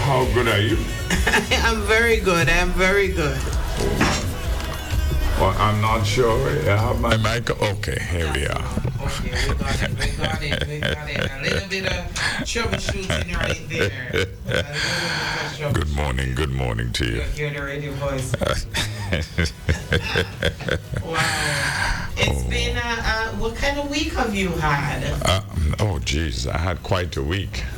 How good are you? I'm very good. I'm very good. Well, I'm not sure. I have my mic. Okay, here we are. Okay, we got it. We got it. We got it. A little bit of troubleshooting right there. A little bit of troubleshooting. Good morning to you. Hear the radio voice. Wow. It's been what kind of week have you had? Oh, geez, I had quite a week.